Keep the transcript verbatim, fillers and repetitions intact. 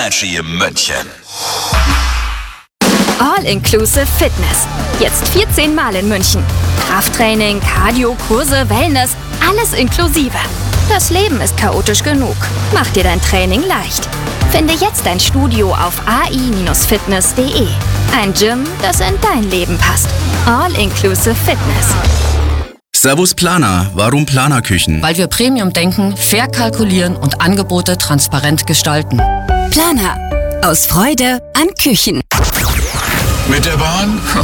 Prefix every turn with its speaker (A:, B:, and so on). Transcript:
A: Energy in München.
B: All-Inclusive Fitness. Jetzt vierzehn Mal in München. Krafttraining, Cardio, Kurse, Wellness, alles inklusive. Das Leben ist chaotisch genug. Mach dir dein Training leicht. Finde jetzt ein Studio auf a i Bindestrich fitness punkt de. Ein Gym, das in dein Leben passt. All-Inclusive Fitness.
C: Servus Planer. Warum Planerküchen?
D: Weil wir Premium denken, fair kalkulieren und Angebote transparent gestalten.
E: Planer. Aus Freude an Küchen.
A: Mit der Bahn?